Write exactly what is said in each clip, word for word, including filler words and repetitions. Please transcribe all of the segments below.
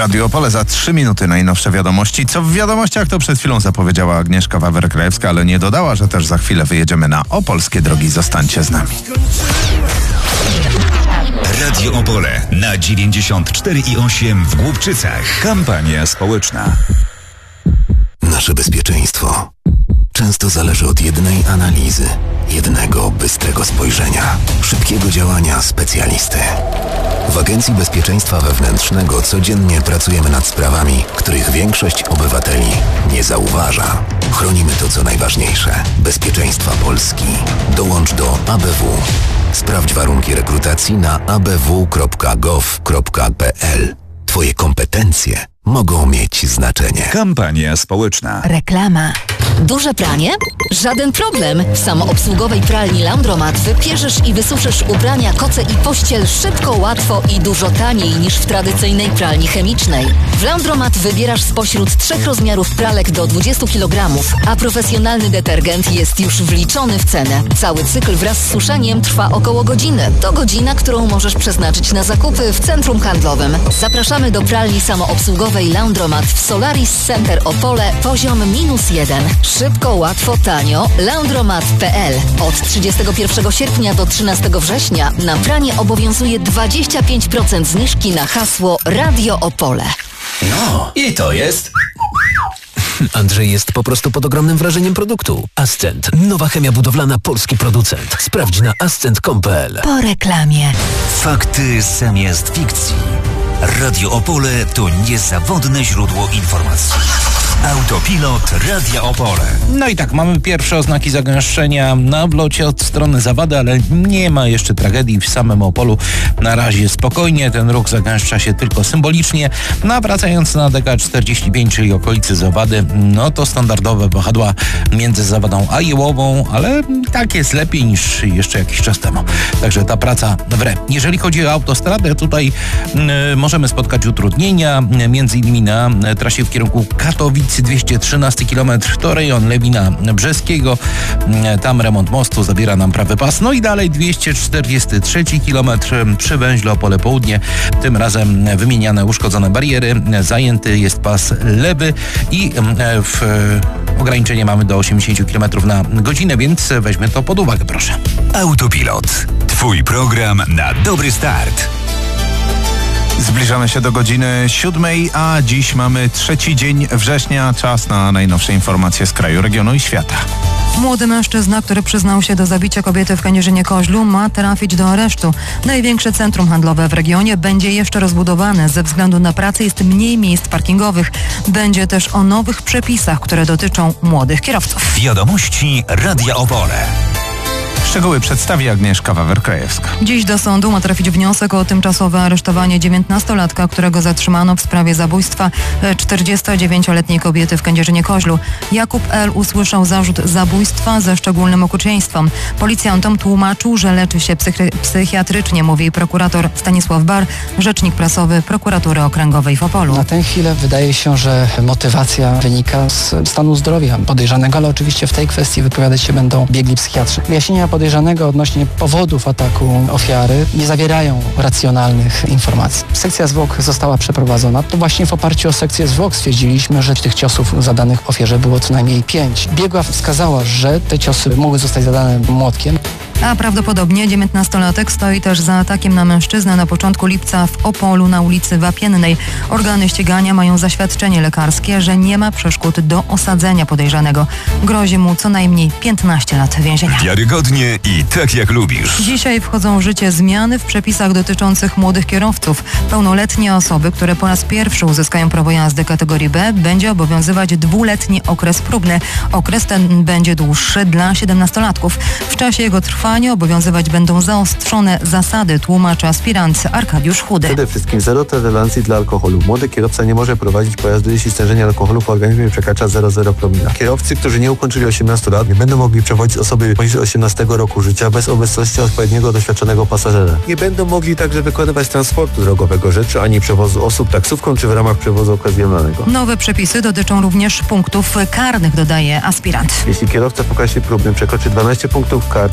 Radio Opole za trzy minuty najnowsze wiadomości. Co w wiadomościach, to przed chwilą zapowiedziała Agnieszka Wawer-Krajewska, ale nie dodała, że też za chwilę wyjedziemy na opolskie drogi. Zostańcie z nami. Radio Opole na dziewięćdziesiąt cztery i osiem w Głubczycach. Kampania społeczna. Nasze bezpieczeństwo często zależy od jednej analizy, jednego bystrego spojrzenia, szybkiego działania specjalisty. W Agencji Bezpieczeństwa Wewnętrznego codziennie pracujemy nad sprawami, których większość obywateli nie zauważa. Chronimy to, co najważniejsze. Bezpieczeństwa Polski. Dołącz do A B W. Sprawdź warunki rekrutacji na a b w kropka gov kropka p l. Twoje kompetencje mogą mieć znaczenie. Kampania społeczna. Reklama. Duże pranie? Żaden problem. W samoobsługowej pralni Laundromat wypierzesz i wysuszysz ubrania, koce i pościel szybko, łatwo i dużo taniej niż w tradycyjnej pralni chemicznej. W Laundromat wybierasz spośród trzech rozmiarów pralek do dwudziestu kilogramów, a profesjonalny detergent jest już wliczony w cenę. Cały cykl wraz z suszeniem trwa około godziny. To godzina, którą możesz przeznaczyć na zakupy w centrum handlowym. Zapraszamy do pralni samoobsługowej Laundromat w Solaris Center Opole, poziom minus jeden. Szybko, łatwo, tanio. Laundromat kropka p l. Od trzydziestego pierwszego sierpnia do trzynastego września na pranie obowiązuje dwadzieścia pięć procent zniżki na hasło Radio Opole. No, i to jest... Andrzej jest po prostu pod ogromnym wrażeniem produktu. Ascent. Nowa chemia budowlana, polski producent. Sprawdź na ascent kropka p l. Po reklamie. Fakty zamiast fikcji. Radio Opole to niezawodne źródło informacji. Autopilot Radia Opole. No i tak, mamy pierwsze oznaki zagęszczenia na wlocie od strony Zawady, ale nie ma jeszcze tragedii w samym Opolu. Na razie spokojnie, ten ruch zagęszcza się tylko symbolicznie. No, wracając na D K czterdzieści pięć, czyli okolicy Zawady, no to standardowe wahadła między Zawadą a Jełową, ale tak jest lepiej niż jeszcze jakiś czas temu. Także ta praca wre. Jeżeli chodzi o autostradę, tutaj y, możemy spotkać utrudnienia, między innymi na trasie w kierunku Katowic, dwieście trzynasty kilometr to rejon Lewina Brzeskiego. Tam remont mostu zabiera nam prawy pas. No i dalej dwieście czterdziesty trzeci kilometr przy węźle Opole Południe. Tym razem wymieniane uszkodzone bariery. Zajęty jest pas lewy i w ograniczenie mamy do osiemdziesiąt kilometrów na godzinę, więc weźmy to pod uwagę, proszę. Autopilot. Twój program na dobry start. Zbliżamy się do godziny siódmej, a dziś mamy trzeci dzień września. Czas na najnowsze informacje z kraju, regionu i świata. Młody mężczyzna, który przyznał się do zabicia kobiety w Kędzierzynie-Koźlu, ma trafić do aresztu. Największe centrum handlowe w regionie będzie jeszcze rozbudowane. Ze względu na pracę jest mniej miejsc parkingowych. Będzie też o nowych przepisach, które dotyczą młodych kierowców. Wiadomości Radia Opole. Szczegóły przedstawi Agnieszka Wawer-Krajewska. Dziś do sądu ma trafić wniosek o tymczasowe aresztowanie dziewiętnastolatka, którego zatrzymano w sprawie zabójstwa czterdziestodziewięcioletniej kobiety w Kędzierzynie-Koźlu. Jakub L. usłyszał zarzut zabójstwa ze szczególnym okrucieństwem. Policjantom tłumaczył, że leczy się psychi- psychiatrycznie, mówi prokurator Stanisław Bar, rzecznik prasowy Prokuratury Okręgowej w Opolu. Na tę chwilę wydaje się, że motywacja wynika z stanu zdrowia podejrzanego, ale oczywiście w tej kwestii wypowiadać się będą biegli psychiatrzy. Wyjaśnienia podejrzanego odnośnie powodów ataku ofiary nie zawierają racjonalnych informacji. Sekcja zwłok została przeprowadzona. To właśnie w oparciu o sekcję zwłok stwierdziliśmy, że tych ciosów zadanych ofierze było co najmniej pięć. Biegła wskazała, że te ciosy mogły zostać zadane młotkiem. A prawdopodobnie dziewiętnastolatek stoi też za atakiem na mężczyznę na początku lipca w Opolu na ulicy Wapiennej. Organy ścigania mają zaświadczenie lekarskie, że nie ma przeszkód do osadzenia podejrzanego. Grozi mu co najmniej piętnaście lat więzienia. Wiarygodnie i tak jak lubisz. Dzisiaj wchodzą w życie zmiany w przepisach dotyczących młodych kierowców. Pełnoletnie osoby, które po raz pierwszy uzyskają prawo jazdy kategorii B, będzie obowiązywać dwuletni okres próbny. Okres ten będzie dłuższy dla siedemnastolatków. W czasie jego trwania obowiązywać będą zaostrzone zasady, tłumaczy aspirant Arkadiusz Chudy. Przede wszystkim zero tolerancji dla alkoholu. Młody kierowca nie może prowadzić pojazdu, jeśli stężenie alkoholu w organizmie przekracza zero przecinek zero promila. Kierowcy, którzy nie ukończyli osiemnastu lat, nie będą mogli przewozić osoby poniżej osiemnastego roku życia bez obecności odpowiedniego doświadczonego pasażera. Nie będą mogli także wykonywać transportu drogowego rzeczy ani przewozu osób taksówką czy w ramach przewozu okazjonalnego. Nowe przepisy dotyczą również punktów karnych, dodaje aspirant. Jeśli kierowca w okresie próbnym przekroczy dwanaście punktów karnych za naruszenie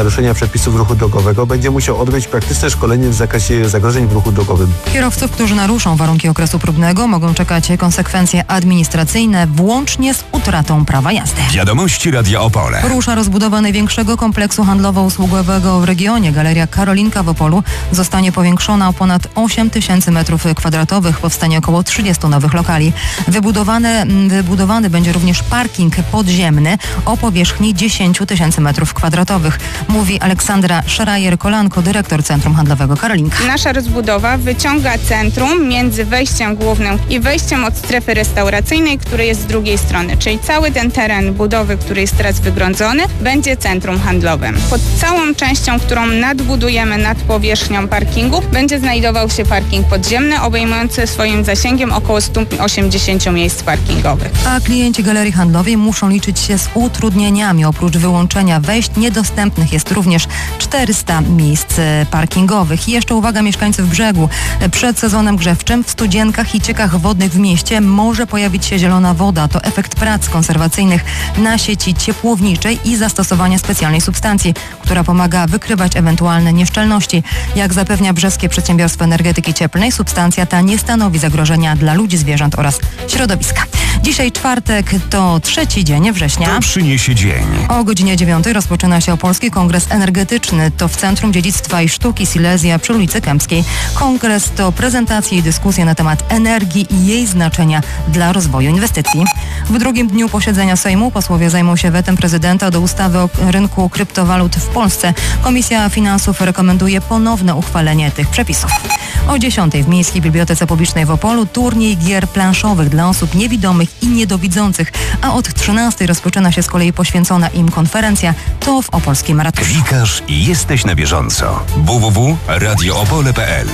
naruszenia przepisów ruchu drogowego będzie musiał odbyć praktyczne szkolenie w zakresie zagrożeń w ruchu drogowym. Kierowców, którzy naruszą warunki okresu próbnego, mogą czekać konsekwencje administracyjne, włącznie z utratą prawa jazdy. Wiadomości Radia Opole. Rusza rozbudowa największego kompleksu handlowo-usługowego w regionie. Galeria Karolinka w Opolu zostanie powiększona o ponad osiem tysięcy metrów kwadratowych. Powstanie około trzydziestu nowych lokali. Wybudowane, wybudowany będzie również parking podziemny o powierzchni dziesięć tysięcy metrów kwadratowych. Mówi Aleksandra Szerajer-Kolanko, dyrektor Centrum Handlowego Karolinka. Nasza rozbudowa wyciąga centrum między wejściem głównym i wejściem od strefy restauracyjnej, który jest z drugiej strony. Czyli cały ten teren budowy, który jest teraz wygrodzony, będzie centrum handlowym. Pod całą częścią, którą nadbudujemy nad powierzchnią parkingu, będzie znajdował się parking podziemny, obejmujący swoim zasięgiem około stu osiemdziesięciu miejsc parkingowych. A klienci galerii handlowej muszą liczyć się z utrudnieniami. Oprócz wyłączenia wejść niedostępnych jest również czterysta miejsc parkingowych. I jeszcze uwaga mieszkańców Brzegu. Przed sezonem grzewczym w Studzienkach i ciekach wodnych w mieście może pojawić się zielona woda. To efekt prac konserwacyjnych na sieci ciepłowniczej i zastosowania specjalnej substancji, która pomaga wykrywać ewentualne nieszczelności. Jak zapewnia Brzeskie Przedsiębiorstwo Energetyki Cieplnej, substancja ta nie stanowi zagrożenia dla ludzi, zwierząt oraz środowiska. Dzisiaj czwartek to trzeci dzień września. To przyniesie dzień. O godzinie dziewiątej rozpoczyna się Opolski Kongres Energetyczny. To w Centrum Dziedzictwa i Sztuki Silesia przy ulicy Kępskiej. Kongres to prezentacje i dyskusje na temat energii i jej znaczenia dla rozwoju inwestycji. W drugim dniu posiedzenia Sejmu posłowie zajmą się wetem prezydenta do ustawy o rynku kryptowalut w Polsce. Komisja Finansów rekomenduje ponowne uchwalenie tych przepisów. O dziesiątej w Miejskiej Bibliotece Publicznej w Opolu turniej gier planszowych dla osób niewidomych i niedowidzących, a od trzynastej rozpoczyna się z kolei poświęcona im konferencja To w Opolskim Ratuszu. Klikasz i jesteś na bieżąco. w w w kropka radio opole kropka p l.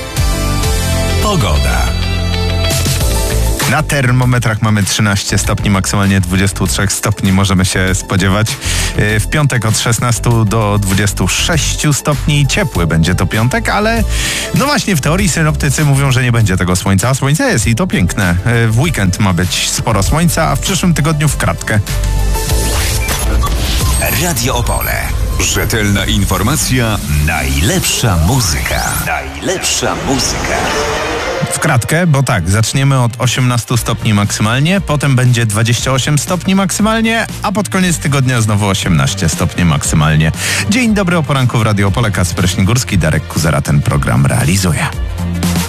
Pogoda. Na termometrach mamy trzynaście stopni, maksymalnie dwadzieścia trzy stopni możemy się spodziewać. W piątek od szesnastu do dwudziestu sześciu stopni. Ciepły będzie to piątek, ale no właśnie w teorii synoptycy mówią, że nie będzie tego słońca. A słońce jest i to piękne. W weekend ma być sporo słońca, a w przyszłym tygodniu w kratkę. Radio Opole. Rzetelna informacja, najlepsza muzyka. Najlepsza muzyka. W kratkę, bo tak, zaczniemy od osiemnastu stopni maksymalnie, potem będzie dwadzieścia osiem stopni maksymalnie, a pod koniec tygodnia znowu osiemnaście stopni maksymalnie. Dzień dobry, o poranku w Radio Opole, Kacper Śnigurski, Darek Kuzera ten program realizuje.